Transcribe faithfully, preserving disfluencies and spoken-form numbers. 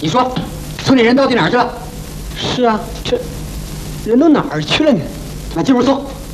你说，村里人到底哪儿去了？ 是啊，这人都哪儿去了呢？ 那进屋搜。